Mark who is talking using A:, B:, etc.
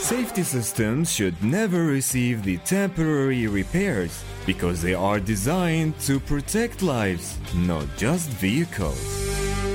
A: Safety systems should never receive the temporary repairs because they are designed to protect lives, not just vehicles.